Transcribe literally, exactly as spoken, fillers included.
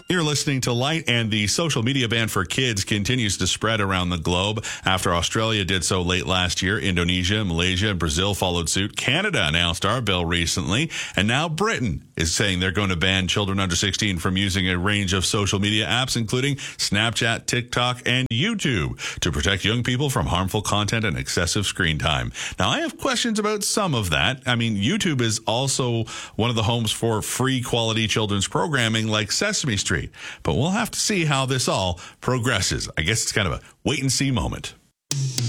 You're listening to Light, and the social media ban for kids continues to spread around the globe. After Australia did so late last year, Indonesia, Malaysia, and Brazil followed suit. Canada announced our bill recently, and now Britain is saying they're going to ban children under sixteen from using a range of social media apps, including Snapchat, TikTok, and YouTube, to protect young people from harmful content and excessive screen time. Now, I have questions about some of that. I mean, YouTube is also one of the homes for free quality children's programming like Sesame Street. But we'll have to see how this all progresses. I guess it's kind of a wait and see moment.